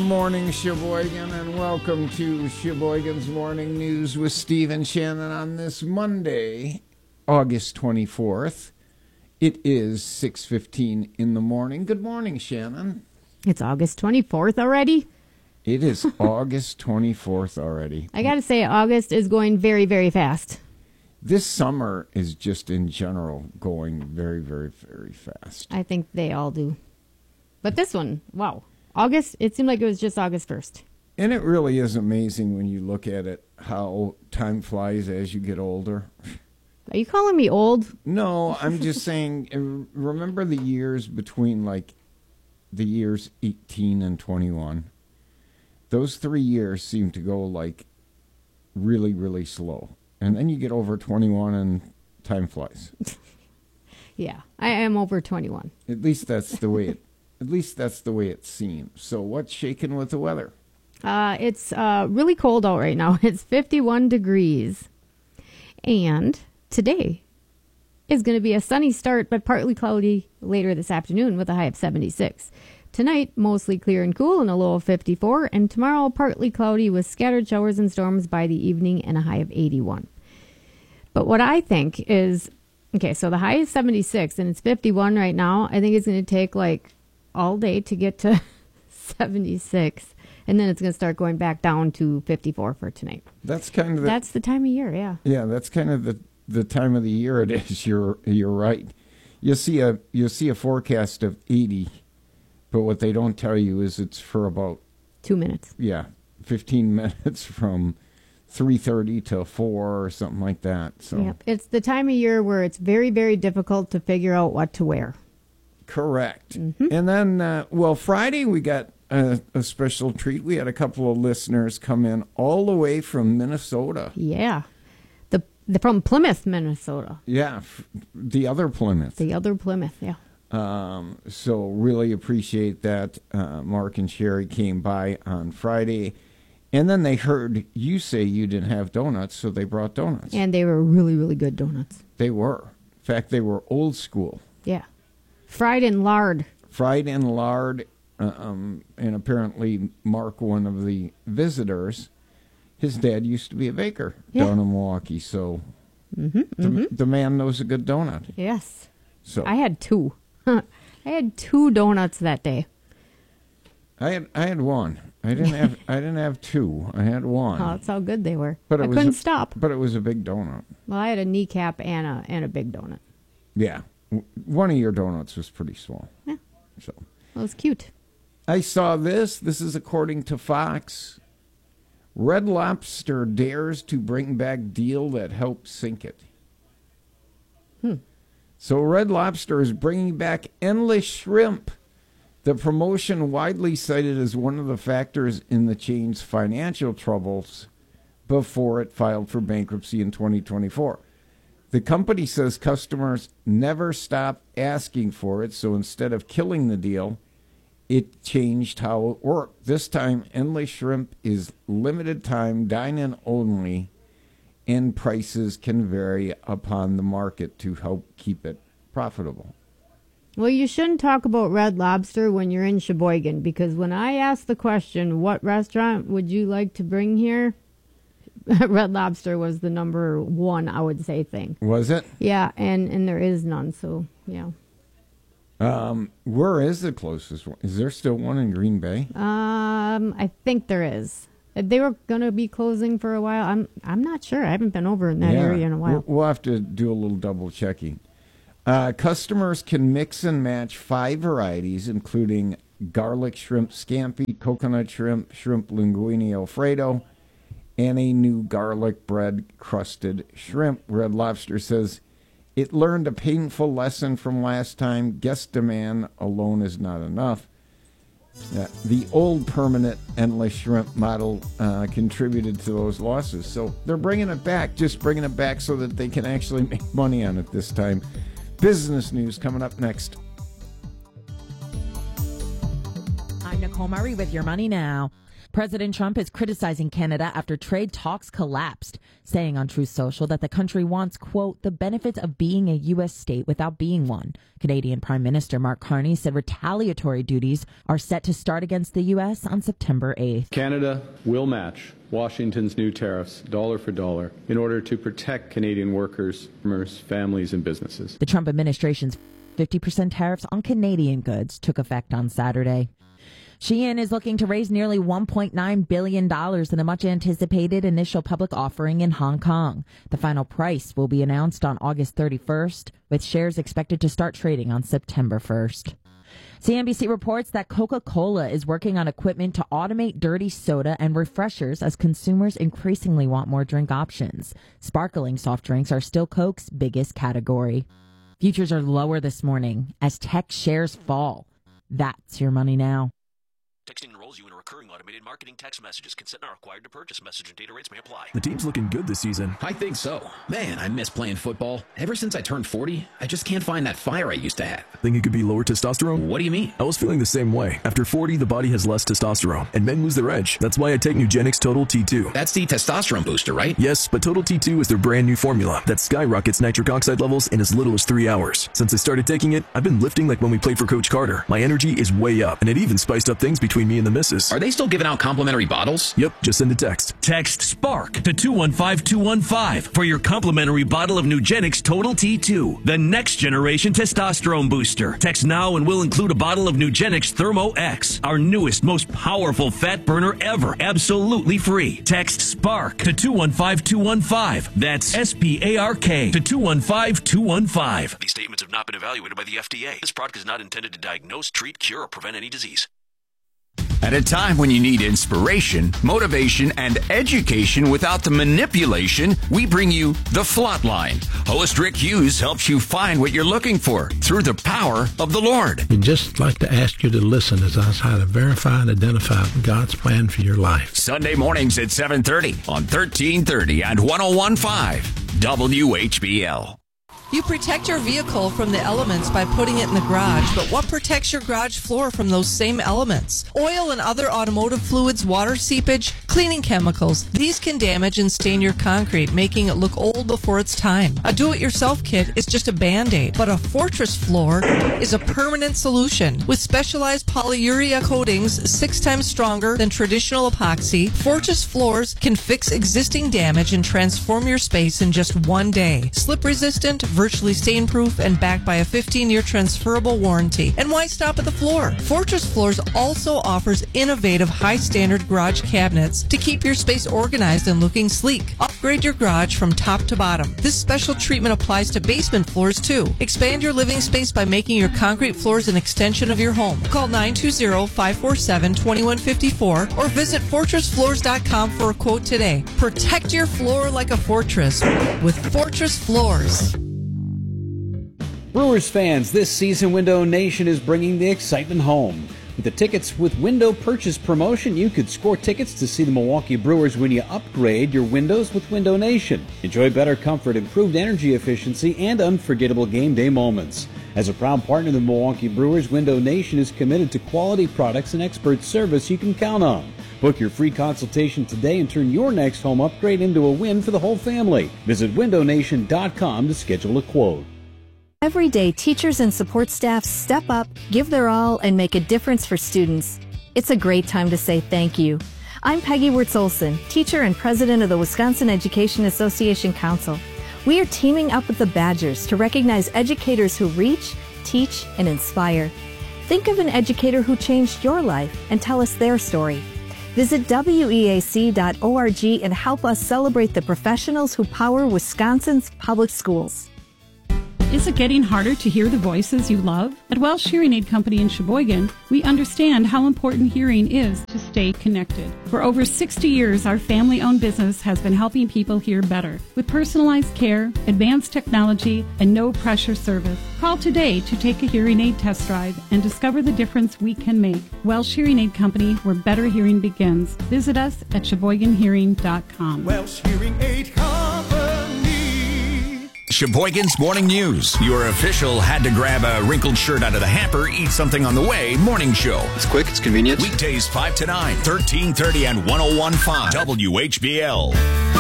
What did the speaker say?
morning, Sheboygan, and welcome to Sheboygan's Morning News with Steve and Shannon on this Monday, August 24th. It is 6:15 in the morning. Good morning, Shannon. It's August 24th already? It is August 24th already. I got to say, August is going very, very fast. This summer is just in general going very, very, very fast. I think they all do. But this one, wow. August, it seemed like it was just August 1st. And it really is amazing when you look at it, how time flies as you get older. Are you calling me old? No, I'm just saying, remember the years between like the years 18 and 21? Those 3 years seem to go like really, really slow. And then you get over 21 and time flies. Yeah, I am over 21. At least that's the way it seems. So what's shaking with the weather? It's really cold out right now. It's 51 degrees. And today is going to be a sunny start, but partly cloudy later this afternoon with a high of 76. Tonight, mostly clear and cool and a low of 54. And tomorrow, partly cloudy with scattered showers and storms by the evening and a high of 81. But what I think is, okay, so the high is 76 and it's 51 right now. I think it's going to take like all day to get to 76. And then it's going to start going back down to 54 for tonight. That's kind of that's the time of year, yeah. Yeah, that's kind of the time of the year it is. You're right. You'll see a forecast of 80, but what they don't tell you is it's for about 2 minutes. Yeah, 15 minutes from 3:30 to 4 or something like that. So yep. It's the time of year where it's very, very difficult to figure out what to wear. Correct. Mm-hmm. And then, Friday we got a special treat. We had a couple of listeners come in all the way from Minnesota. Yeah. From Plymouth, Minnesota. Yeah, the other Plymouth. The other Plymouth, yeah. So really appreciate that. Mark and Sherry came by on Friday. And then they heard you say you didn't have donuts, so they brought donuts. And they were really, really good donuts. They were. In fact, they were old school. Yeah. Fried in lard. And apparently Mark, one of the visitors, his dad used to be a baker down in Milwaukee, so the man knows a good donut. Yes. So I had two. I had 2 donuts that day. I had one. I didn't have 2. I had one. Oh, that's how good they were. But I couldn't stop. But it was a big donut. Well, I had a kneecap and a big donut. Yeah. One of your donuts was pretty small. Yeah. So it was cute. I saw this. This is according to Fox. Red Lobster dares to bring back deal that helped sink it. So Red Lobster is bringing back endless shrimp. The promotion, widely cited as one of the factors in the chain's financial troubles before it filed for bankruptcy in 2024. The company says customers never stop asking for it, so instead of killing the deal, it changed how it worked. This time, endless shrimp is limited time, dine-in only, and prices can vary upon the market to help keep it profitable. Well, you shouldn't talk about Red Lobster when you're in Sheboygan, because when I asked the question, what restaurant would you like to bring here? Red Lobster was the number 1, I would say, thing. Was it? Yeah, and there is none, so, yeah. Where is the closest one? Is there still one in Green Bay? I think there is. They were going to be closing for a while. I'm not sure. I haven't been over in that area in a while. We'll have to do a little double checking. Customers can mix and match 5 varieties, including garlic shrimp scampi, coconut shrimp, shrimp linguine Alfredo, and a new garlic bread crusted shrimp. Red Lobster says it learned a painful lesson from last time. Guest demand alone is not enough. The old permanent endless shrimp model contributed to those losses. So they're bringing it back, just bringing it back so that they can actually make money on it this time. Business news coming up next. I'm Nicole Murray with Your Money Now. President Trump is criticizing Canada after trade talks collapsed, saying on Truth Social that the country wants, quote, the benefits of being a U.S. state without being one. Canadian Prime Minister Mark Carney said retaliatory duties are set to start against the U.S. on September 8th. Canada will match Washington's new tariffs dollar for dollar in order to protect Canadian workers, farmers, families, and businesses. The Trump administration's 50% tariffs on Canadian goods took effect on Saturday. Shein is looking to raise nearly $1.9 billion in a much-anticipated initial public offering in Hong Kong. The final price will be announced on August 31st, with shares expected to start trading on September 1st. CNBC reports that Coca-Cola is working on equipment to automate dirty soda and refreshers as consumers increasingly want more drink options. Sparkling soft drinks are still Coke's biggest category. Futures are lower this morning as tech shares fall. That's your money now. Texting enrolls you in a recurring automated marketing text messages. Consent not required to purchase. Message and data rates may apply. The team's looking good this season. I think so. Man, I miss playing football. Ever since I turned 40, I just can't find that fire I used to have. Think it could be lower testosterone? What do you mean? I was feeling the same way. After 40, the body has less testosterone, and men lose their edge. That's why I take Nugenix Total T2. That's the testosterone booster, right? Yes, but Total T2 is their brand new formula that skyrockets nitric oxide levels in as little as 3 hours. Since I started taking it, I've been lifting like when we played for Coach Carter. My energy is way up, and it even spiced up things between me and the missus. Are they still giving out complimentary bottles? Yep, just send a text. Text SPARK to 215-215 for your complimentary bottle of Nugenix Total T2, the next generation testosterone booster. Text now and we'll include a bottle of Nugenix Thermo X, our newest, most powerful fat burner ever, absolutely free. Text SPARK to 215-215. That's SPARK to 215-215. These statements have not been evaluated by the FDA. This product is not intended to diagnose, treat, cure, or prevent any disease. At a time when you need inspiration, motivation, and education without the manipulation, we bring you The Flatline. Host Rick Hughes helps you find what you're looking for through the power of the Lord. We'd just like to ask you to listen as I try to verify and identify God's plan for your life. Sunday mornings at 7:30 on 1330 and 101.5 WHBL. You protect your vehicle from the elements by putting it in the garage, but what protects your garage floor from those same elements? Oil and other automotive fluids, water seepage, cleaning chemicals. These can damage and stain your concrete, making it look old before its time. A do-it-yourself kit is just a Band-Aid, but a Fortress floor is a permanent solution. With specialized polyurea coatings 6 times stronger than traditional epoxy, Fortress floors can fix existing damage and transform your space in just 1 day. Slip-resistant, virtually stain-proof, and backed by a 15-year transferable warranty. And why stop at the floor? Fortress Floors also offers innovative, high-standard garage cabinets to keep your space organized and looking sleek. Upgrade your garage from top to bottom. This special treatment applies to basement floors, too. Expand your living space by making your concrete floors an extension of your home. Call 920-547-2154 or visit FortressFloors.com for a quote today. Protect your floor like a fortress with Fortress Floors. Brewers fans, this season Window Nation is bringing the excitement home. With the Tickets with Window purchase promotion, you could score tickets to see the Milwaukee Brewers when you upgrade your windows with Window Nation. Enjoy better comfort, improved energy efficiency, and unforgettable game day moments. As a proud partner of the Milwaukee Brewers, Window Nation is committed to quality products and expert service you can count on. Book your free consultation today and turn your next home upgrade into a win for the whole family. Visit windownation.com to schedule a quote. Every day, teachers and support staff step up, give their all, and make a difference for students. It's a great time to say thank you. I'm Peggy Wirtz-Olson, teacher and president of the Wisconsin Education Association Council. We are teaming up with the Badgers to recognize educators who reach, teach, and inspire. Think of an educator who changed your life and tell us their story. Visit weac.org and help us celebrate the professionals who power Wisconsin's public schools. Is it getting harder to hear the voices you love? At Welsh Hearing Aid Company in Sheboygan, we understand how important hearing is to stay connected. For over 60 years, our family-owned business has been helping people hear better with personalized care, advanced technology, and no-pressure service. Call today to take a hearing aid test drive and discover the difference we can make. Welsh Hearing Aid Company, where better hearing begins. Visit us at SheboyganHearing.com. Welsh Hearing Aid Company. Sheboygan's Morning News, your official had to grab a wrinkled shirt out of the hamper, eat something on the way morning show. It's quick, it's convenient. Weekdays 5 to 9, 1330 and 101.5 WHBL.